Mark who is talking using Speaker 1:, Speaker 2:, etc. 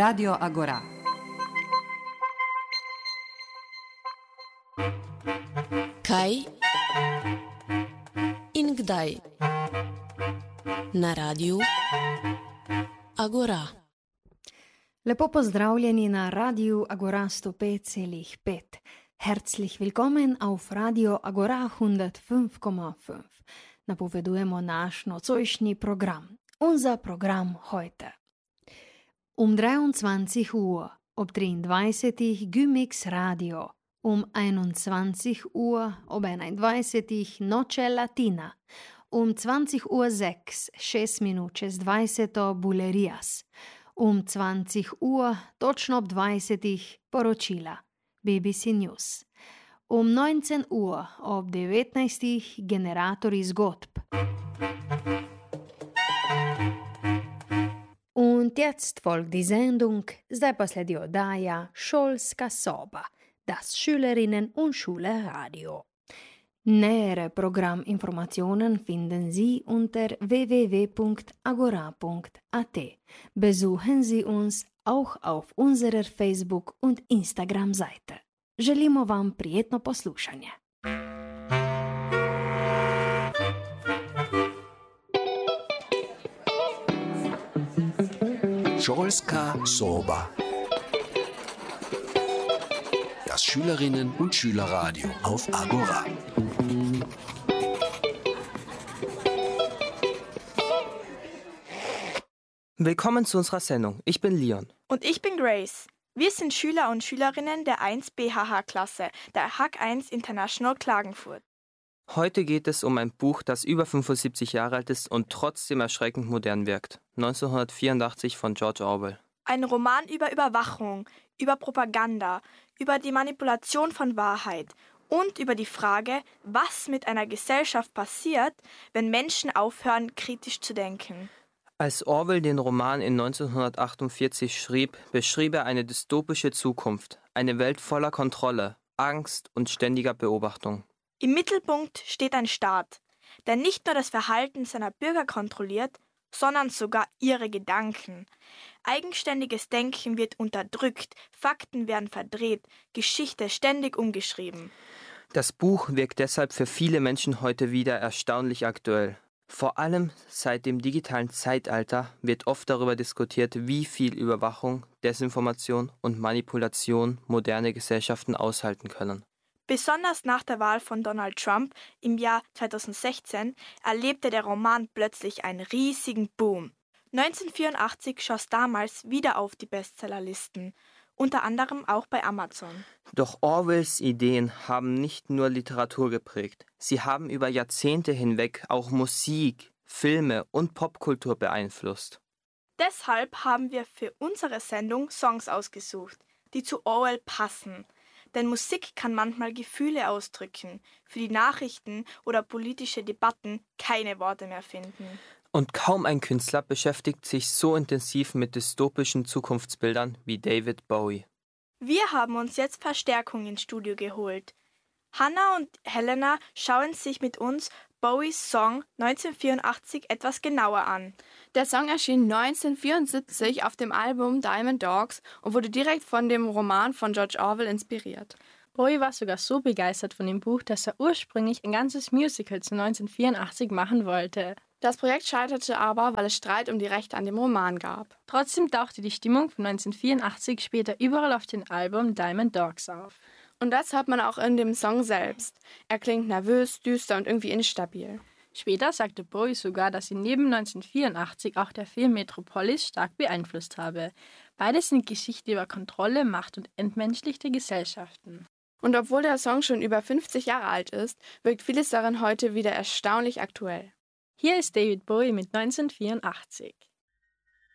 Speaker 1: Radio Agora.
Speaker 2: Kaj in kdaj na Radiu Agora.
Speaker 3: Lepo pozdravljeni na Radiu Agora 105,5. Herzlich willkommen auf Radio Agora 105,5. Napovedujemo naš nocojšnji program. Unser Programm heute. 23 Uhr, ob 23 Gymix Radio, 21 Uhr, ob 21 Noche Latina, 20:06, 6 minut čez 20 Bulerías, 20 Uhr, točno ob 20 poročila, BBC News, 19 Uhr, ob 19 generatorji zgodb. Und jetzt folgt die Sendung, zdaj pa sledi oddaja Šolska soba, das Schülerinnen- und Schülerradio. Nähere Programminformationen finden Sie unter www.agora.at. Besuchen Sie uns auch auf unserer Facebook- und Instagram-Seite. Želimo vam prijetno poslušanje.
Speaker 4: Šolska soba. Das Schülerinnen- und Schülerradio auf Agora.
Speaker 5: Willkommen zu unserer Sendung. Ich bin Leon.
Speaker 6: Und ich bin Grace. Wir sind Schüler und Schülerinnen der 1 BHH-Klasse, der HAG 1 International Klagenfurt.
Speaker 5: Heute geht es um ein Buch, das über 75 Jahre alt ist und trotzdem erschreckend modern wirkt. 1984 von George Orwell.
Speaker 6: Ein Roman über Überwachung, über Propaganda, über die Manipulation von Wahrheit und über die Frage, was mit einer Gesellschaft passiert, wenn Menschen aufhören, kritisch zu denken.
Speaker 5: Als Orwell den Roman in 1948 schrieb, beschrieb er eine dystopische Zukunft, eine Welt voller Kontrolle, Angst und ständiger Beobachtung.
Speaker 6: Im Mittelpunkt steht ein Staat, der nicht nur das Verhalten seiner Bürger kontrolliert, sondern sogar ihre Gedanken. Eigenständiges Denken wird unterdrückt, Fakten werden verdreht, Geschichte ständig umgeschrieben.
Speaker 5: Das Buch wirkt deshalb für viele Menschen heute wieder erstaunlich aktuell. Vor allem seit dem digitalen Zeitalter wird oft darüber diskutiert, wie viel Überwachung, Desinformation und Manipulation moderne Gesellschaften aushalten können.
Speaker 6: Besonders nach der Wahl von Donald Trump im Jahr 2016 erlebte der Roman plötzlich einen riesigen Boom. 1984 schoss damals wieder auf die Bestsellerlisten, unter anderem auch bei Amazon.
Speaker 5: Doch Orwells Ideen haben nicht nur Literatur geprägt. Sie haben über Jahrzehnte hinweg auch Musik, Filme und Popkultur beeinflusst.
Speaker 6: Deshalb haben wir für unsere Sendung Songs ausgesucht, die zu Orwell passen. Denn Musik kann manchmal Gefühle ausdrücken, für die Nachrichten oder politische Debatten keine Worte mehr finden.
Speaker 5: Und kaum ein Künstler beschäftigt sich so intensiv mit dystopischen Zukunftsbildern wie David Bowie.
Speaker 6: Wir haben uns jetzt Verstärkung ins Studio geholt. Hannah und Helena schauen sich mit uns Bowies Song 1984 etwas genauer an.
Speaker 7: Der Song erschien 1974 auf dem Album Diamond Dogs und wurde direkt von dem Roman von George Orwell inspiriert.
Speaker 8: Bowie war sogar so begeistert von dem Buch, dass er ursprünglich ein ganzes Musical zu 1984 machen wollte.
Speaker 7: Das Projekt scheiterte aber, weil es Streit um die Rechte an dem Roman gab.
Speaker 8: Trotzdem tauchte die Stimmung von 1984 später überall auf dem Album Diamond Dogs auf.
Speaker 7: Und das hört man auch in dem Song selbst. Er klingt nervös, düster und irgendwie instabil.
Speaker 8: Später sagte Bowie sogar, dass ihn neben 1984 auch der Film Metropolis stark beeinflusst habe. Beides sind Geschichten über Kontrolle, Macht und entmenschlichte Gesellschaften.
Speaker 7: Und obwohl der Song schon über 50 Jahre alt ist, wirkt vieles darin heute wieder erstaunlich aktuell.
Speaker 8: Hier ist David Bowie mit 1984.